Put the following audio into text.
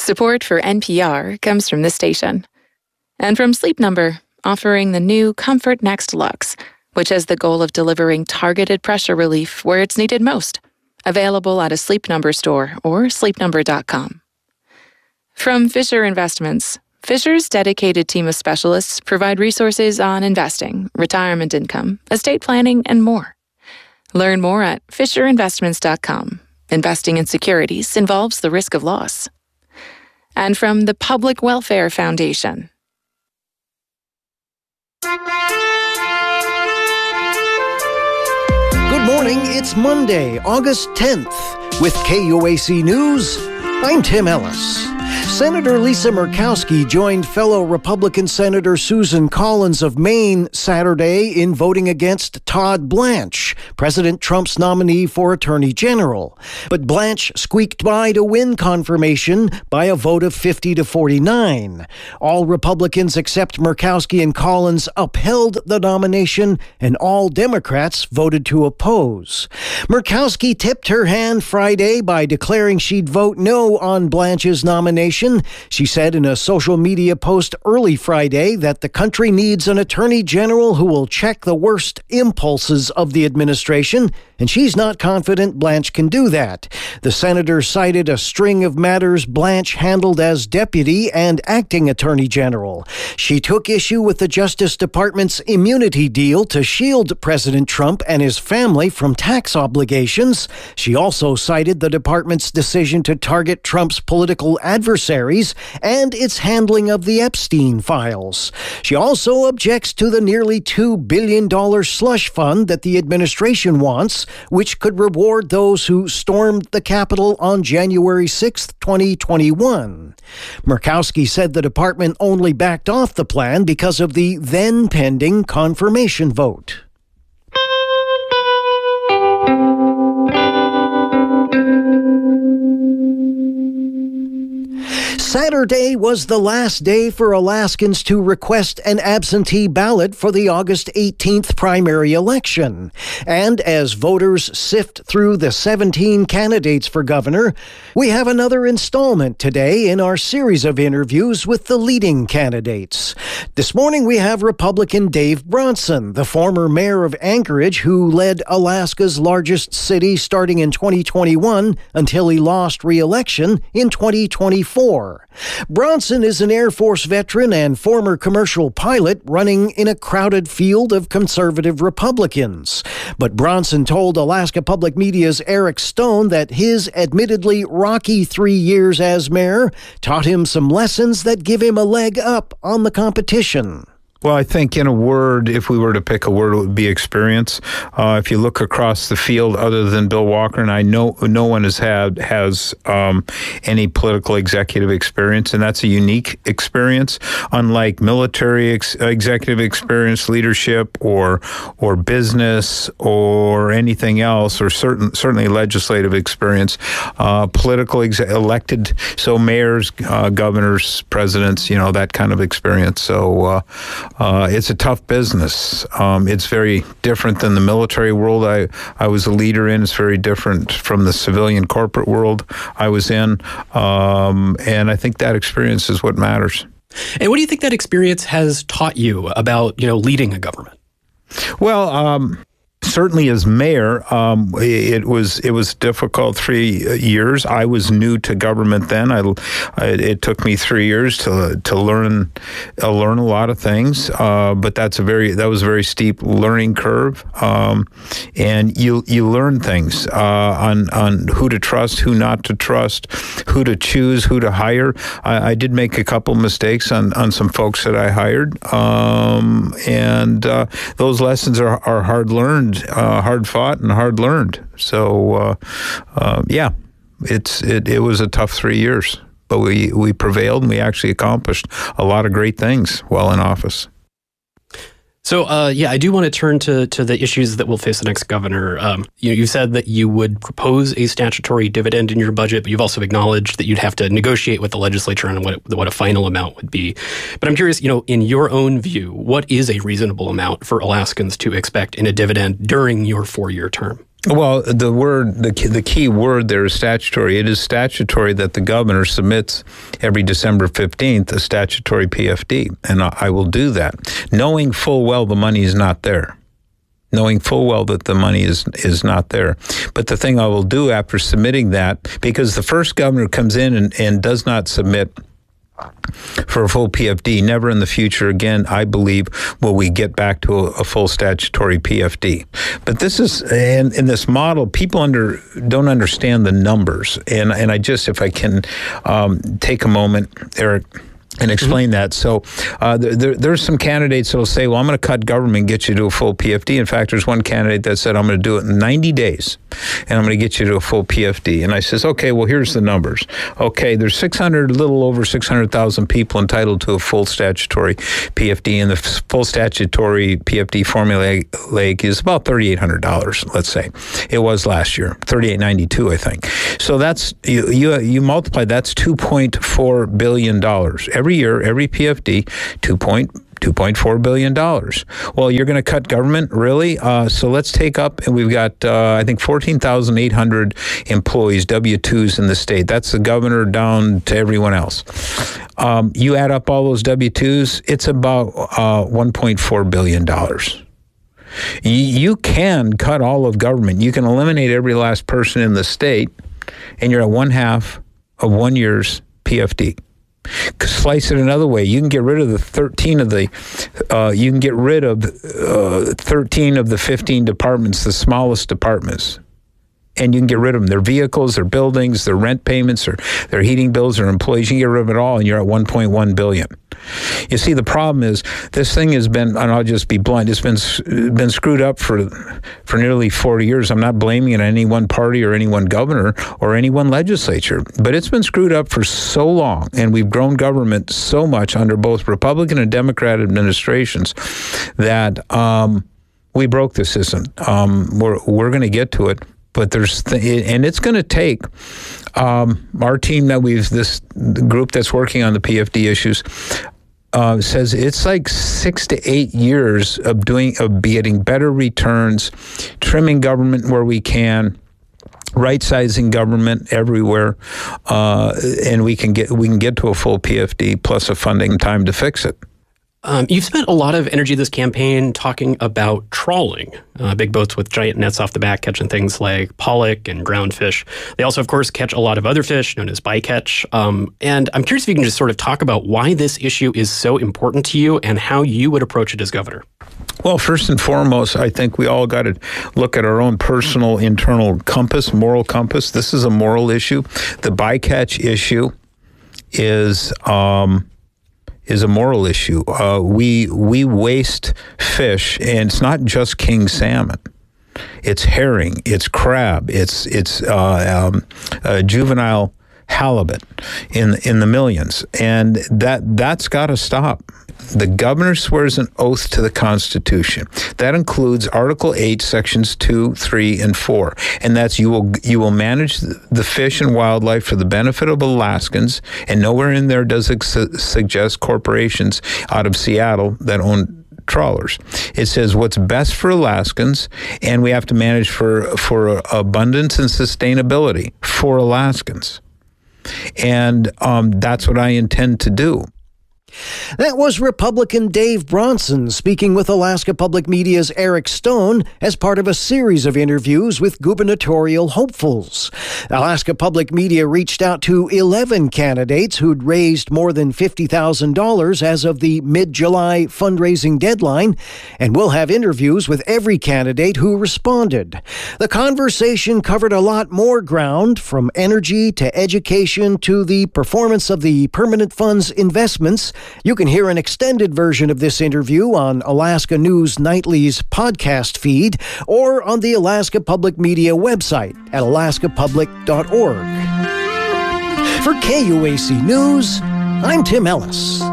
Support for NPR comes from this station. And from Sleep Number, offering the new Comfort Next Luxe, which has the goal of delivering targeted pressure relief where it's needed most. Available at a Sleep Number store or sleepnumber.com. From Fisher Investments, Fisher's dedicated team of specialists provide resources on investing, retirement income, estate planning, and more. Learn more at fisherinvestments.com. Investing in securities involves the risk of loss. And from the Public Welfare Foundation. Good morning, it's Monday, August 10th. With KUAC News, I'm Tim Ellis. Senator Lisa Murkowski joined fellow Republican Senator Susan Collins of Maine Saturday in voting against Todd Blanche, President Trump's nominee for Attorney General. But Blanche squeaked by to win confirmation by a vote of 50-49. All Republicans except Murkowski and Collins upheld the nomination, and all Democrats voted to oppose. Murkowski tipped her hand Friday by declaring she'd vote no on Blanche's nomination. She said in a social media post early Friday that the country needs an attorney general who will check the worst impulses of the administration, and she's not confident Blanche can do that. The senator cited a string of matters Blanche handled as deputy and acting attorney general. She took issue with the Justice Department's immunity deal to shield President Trump and his family from tax obligations. She also cited the department's decision to target Trump's political adversaries and its handling of the Epstein files. She also objects to the nearly $2 billion slush fund that the administration wants, which could reward those who stormed the Capitol on January 6, 2021. Murkowski said the department only backed off the plan because of the then pending confirmation vote. Saturday was the last day for Alaskans to request an absentee ballot for the August 18th primary election. And as voters sift through the 17 candidates for governor, we have another installment today in our series of interviews with the leading candidates. This morning we have Republican Dave Bronson, the former mayor of Anchorage who led Alaska's largest city starting in 2021 until he lost re-election in 2024. Bronson is an Air Force veteran and former commercial pilot running in a crowded field of conservative Republicans. But Bronson told Alaska Public Media's Eric Stone that his admittedly rocky 3 years as mayor taught him some lessons that give him a leg up on the competition. Well, I think in a word, if we were to pick a word, it would be experience. If you look across the field, other than Bill Walker, and I know no one has any political executive experience, and that's a unique experience, unlike military executive experience, leadership, or business, or anything else, or certainly legislative experience. Political elected, so mayors, governors, presidents, that kind of experience. So. It's a tough business. It's very different than the military world I was a leader in. It's very different from the civilian corporate world I was in. And I think that experience is what matters. And what do you think that experience has taught you about, leading a government? Well, certainly as mayor, it was difficult 3 years. I was new to government then. It took me 3 years to learn a lot of things. But that was a very steep learning curve. And you learn things on who to trust, who not to trust, who to choose, who to hire. I did make a couple mistakes on some folks that I hired, and those lessons are hard learned. Hard fought and hard learned. So, it was a tough 3 years, but we prevailed and we actually accomplished a lot of great things while in office. So, I do want to turn to the issues that will face the next governor. You said that you would propose a statutory dividend in your budget, but you've also acknowledged that you'd have to negotiate with the legislature on what a final amount would be. But I'm curious, in your own view, what is a reasonable amount for Alaskans to expect in a dividend during your 4-year term? Well, the key word there is statutory. It is statutory that the governor submits every December 15th a statutory PFD, and I will do that, knowing full well the money is not there. Knowing full well that the money is not there. But the thing I will do after submitting that, because the first governor comes in and does not submit for a full PFD, never in the future again, I believe, will we get back to a full statutory PFD. But this is, in this model, people don't understand the numbers. And I just, if I can take a moment, Eric, and explain that. So there's some candidates that will say, well, I'm going to cut government and get you to a full PFD. In fact, there's one candidate that said, I'm going to do it in 90 days, and I'm going to get you to a full PFD. And I says, okay, well, here's the numbers. Okay, there's a little over 600,000 people entitled to a full statutory PFD, and the full statutory PFD formulaic is about $3,800, let's say. It was last year, $3,892, I think. So that's, you multiply, that's $2.4 billion. Every year, every PFD, $2.4 billion. Well, you're going to cut government? Really? So let's take up, and we've got, I think, 14,800 employees, W-2s in the state. That's the governor down to everyone else. You add up all those W-2s, it's about $1.4 billion. You can cut all of government. You can eliminate every last person in the state, and you're at 1/2 of 1 year's PFD. Slice it another way. You can get rid of the 13 of the 15 departments, the smallest departments. And you can get rid of them. Their vehicles, their buildings, their rent payments, their heating bills, their employees. You can get rid of it all, and you're at $1.1 billion. You see, the problem is this thing has been, and I'll just be blunt, it's been screwed up for nearly 40 years. I'm not blaming it on any one party or any one governor or any one legislature, but it's been screwed up for so long, and we've grown government so much under both Republican and Democrat administrations that we broke the system. We're going to get to it. But and it's going to take our team this group that's working on the PFD issues says it's like 6 to 8 years of getting better returns, trimming government where we can, right-sizing government everywhere, and we can get to a full PFD plus a funding time to fix it. You've spent a lot of energy this campaign talking about trawling, big boats with giant nets off the back catching things like pollock and ground fish. They also, of course, catch a lot of other fish known as bycatch. And I'm curious if you can just sort of talk about why this issue is so important to you and how you would approach it as governor. Well, first and foremost, I think we all got to look at our own personal internal compass, moral compass. This is a moral issue. The bycatch issue is a moral issue. We waste fish, and it's not just king salmon. It's herring, it's crab, it's juvenile halibut in the millions, and that's got to stop. The governor swears an oath to the Constitution. That includes Article 8, Sections 2, 3, and 4. And that's you will manage the fish and wildlife for the benefit of Alaskans, and nowhere in there does it suggest corporations out of Seattle that own trawlers. It says what's best for Alaskans, and we have to manage for abundance and sustainability for Alaskans. And that's what I intend to do. That was Republican Dave Bronson speaking with Alaska Public Media's Eric Stone as part of a series of interviews with gubernatorial hopefuls. Alaska Public Media reached out to 11 candidates who'd raised more than $50,000 as of the mid-July fundraising deadline, and we'll have interviews with every candidate who responded. The conversation covered a lot more ground, from energy to education to the performance of the Permanent Fund's investments. You can hear an extended version of this interview on Alaska News Nightly's podcast feed or on the Alaska Public Media website at alaskapublic.org. For KUAC News, I'm Tim Ellis.